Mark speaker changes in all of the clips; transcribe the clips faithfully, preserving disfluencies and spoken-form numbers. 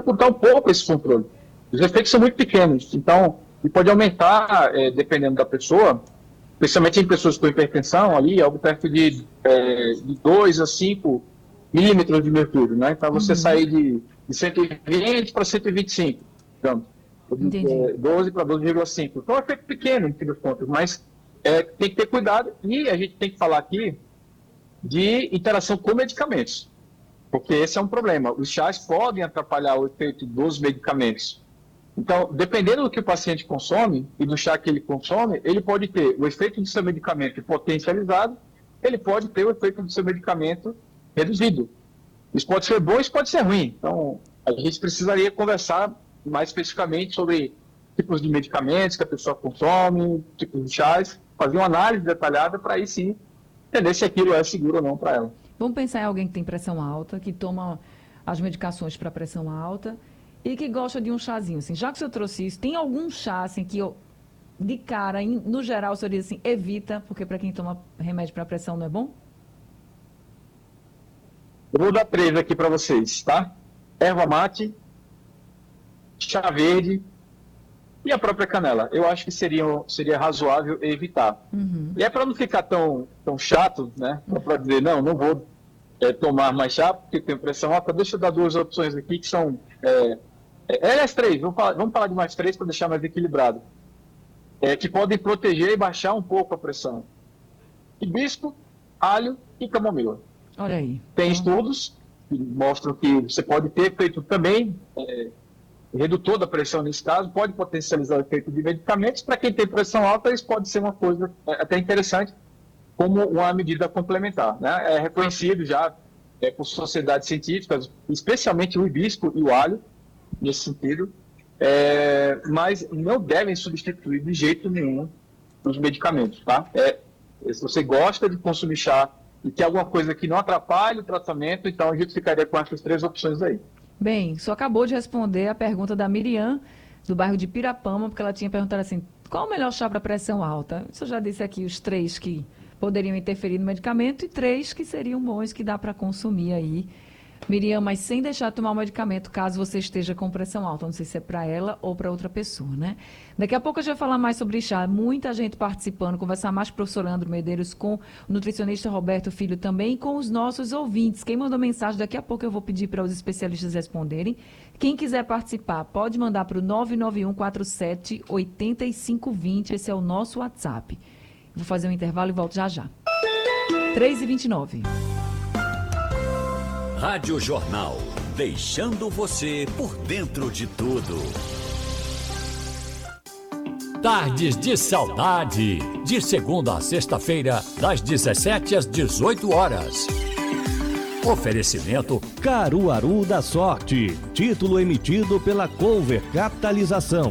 Speaker 1: dificultar um pouco esse controle. Os efeitos são muito pequenos, então, e pode aumentar, é, dependendo da pessoa, especialmente em pessoas com hipertensão, ali, algo perto de, é, de dois a cinco milímetros de mercúrio, né? Então, você
Speaker 2: Uhum.
Speaker 1: sair de, de cento e vinte para cento e vinte e cinco, então, de é, doze para doze vírgula cinco. Então, é um efeito pequeno, no fim das contas, mas é, tem que ter cuidado, e a gente tem que falar aqui de interação com medicamentos, porque esse é um problema. Os chás podem atrapalhar o efeito dos medicamentos. Então, dependendo do que o paciente consome e do chá que ele consome, ele pode ter o efeito do seu medicamento potencializado, ele pode ter o efeito do seu medicamento reduzido. Isso pode ser bom, isso pode ser ruim. Então, a gente precisaria conversar mais especificamente sobre tipos de medicamentos que a pessoa consome, tipos de chás, fazer uma análise detalhada para aí sim entender se aquilo é seguro ou não para ela.
Speaker 2: Vamos pensar em alguém que tem pressão alta, que toma as medicações para pressão alta e que gosta de um chazinho. Assim, já que o senhor trouxe isso, tem algum chá assim, que eu, de cara, em, no geral, o senhor diz assim, evita, porque para quem toma remédio para pressão não é bom?
Speaker 1: Eu vou dar três aqui para vocês, tá? Erva mate, chá verde e a própria canela. Eu acho que seria, seria razoável evitar. Uhum. E é para não ficar tão, tão chato, né? Para dizer, não, não vou é, tomar mais chá porque tenho pressão alta. Deixa eu dar duas opções aqui que são... É, é, as três, vamos falar, vamos falar de mais três para deixar mais equilibrado. É, que podem proteger e baixar um pouco a pressão. Hibisco, alho e camomila.
Speaker 2: Olha aí.
Speaker 1: Tem estudos que mostram que você pode ter efeito também... É, redutor da pressão nesse caso, pode potencializar o efeito de medicamentos. Para quem tem pressão alta, isso pode ser uma coisa até interessante, como uma medida complementar, né? É reconhecido já é, por sociedades científicas, especialmente o hibisco e o alho, nesse sentido, é, mas não devem substituir de jeito nenhum os medicamentos, tá? É, se você gosta de consumir chá e tem alguma coisa que não atrapalhe o tratamento, então a gente ficaria com essas três opções aí.
Speaker 2: Bem, o senhor acabou de responder a pergunta da Miriam, do bairro de Pirapama, porque ela tinha perguntado assim, qual o melhor chá para pressão alta? O senhor já disse aqui os três que poderiam interferir no medicamento e três que seriam bons, que dá para consumir aí. Miriam, mas sem deixar de tomar o medicamento, caso você esteja com pressão alta. Não sei se é para ela ou para outra pessoa, né? Daqui a pouco a gente vai falar mais sobre chá. Muita gente participando, conversar mais com o professor Leandro Medeiros, com o nutricionista Roberto Filho também, e com os nossos ouvintes. Quem mandou mensagem, daqui a pouco eu vou pedir para os especialistas responderem. Quem quiser participar, pode mandar para o nove nove um quatro sete oito cinco dois zero. Esse é o nosso WhatsApp. Vou fazer um intervalo e volto já já. três e vinte e nove.
Speaker 3: Rádio Jornal, deixando você por dentro de tudo. Tardes de Saudade, de segunda a sexta-feira, das dezessete às dezoito horas. Oferecimento
Speaker 4: Caruaru da Sorte, título emitido pela Cover Capitalização.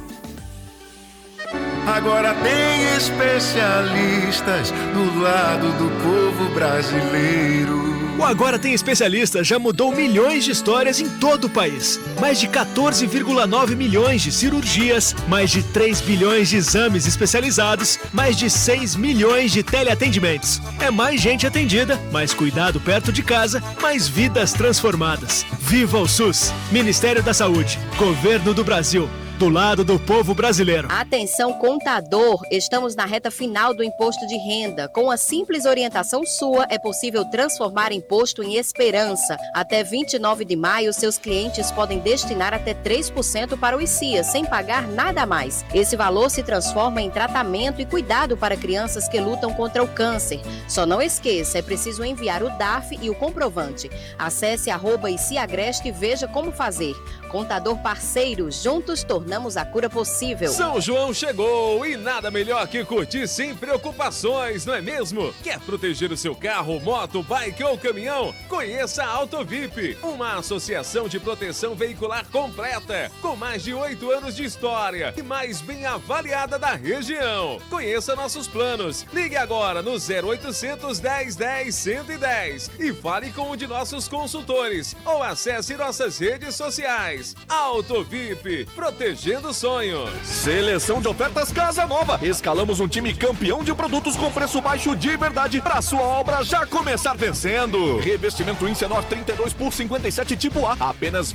Speaker 5: Agora tem especialistas do lado do povo brasileiro.
Speaker 6: O Agora Tem Especialistas já mudou milhões de histórias em todo o país. Mais de quatorze vírgula nove milhões de cirurgias, mais de três bilhões de exames especializados, mais de seis milhões de teleatendimentos. É mais gente atendida, mais cuidado perto de casa, mais vidas transformadas. Viva o SUS! Ministério da Saúde, Governo do Brasil. Do lado do povo brasileiro.
Speaker 7: Atenção, contador! Estamos na reta final do imposto de renda. Com a simples orientação sua, é possível transformar imposto em esperança. Até vinte e nove de maio, seus clientes podem destinar até três por cento para o I C I A, sem pagar nada a mais. Esse valor se transforma em tratamento e cuidado para crianças que lutam contra o câncer. Só não esqueça, é preciso enviar o D A F e o comprovante. Acesse arroba I C I A Agreste e veja como fazer. Contador parceiro, juntos tornamos a cura possível.
Speaker 8: São João chegou e nada melhor que curtir sem preocupações, não é mesmo? Quer proteger o seu carro, moto, bike ou caminhão? Conheça a Autovip, uma associação de proteção veicular completa, com mais de oito anos de história e mais bem avaliada da região. Conheça nossos planos. Ligue agora no zero oitocentos, dez, dez, cento e dez e fale com um de nossos consultores ou acesse nossas redes sociais. Autovip, protegendo sonhos.
Speaker 9: Seleção de ofertas Casa Nova. Escalamos um time campeão de produtos com preço baixo de verdade para sua obra já começar vencendo. Revestimento Incenor trinta e dois por cinquenta e sete tipo A, apenas